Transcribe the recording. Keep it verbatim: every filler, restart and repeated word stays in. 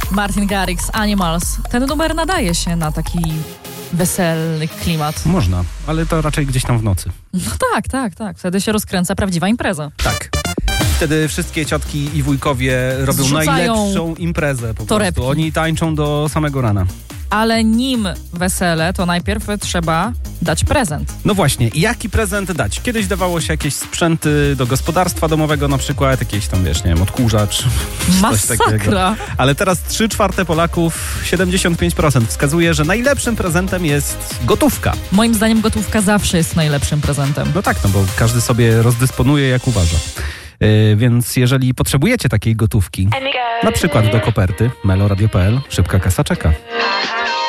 Martin Garrix, Animals. Ten numer nadaje się na taki weselny klimat. Można, ale to raczej gdzieś tam w nocy. No tak, tak, tak. Wtedy się rozkręca prawdziwa impreza. Tak. Wtedy wszystkie ciotki i wujkowie robią Zrzucają najlepszą imprezę po torebki. prostu. Oni tańczą do samego rana. Ale nim wesele, to najpierw trzeba dać prezent. No właśnie, jaki prezent dać? Kiedyś dawało się jakieś sprzęty do gospodarstwa domowego, na przykład jakieś tam, wiesz, nie wiem, odkurzacz. Coś takiego. Masakra! Ale teraz trzy czwarte Polaków, siedemdziesiąt pięć procent wskazuje, że najlepszym prezentem jest gotówka. Moim zdaniem gotówka zawsze jest najlepszym prezentem. No tak, no bo każdy sobie rozdysponuje jak uważa. Yy, więc jeżeli potrzebujecie takiej gotówki, na przykład do koperty, meloradio kropka p l, szybka kasa czeka.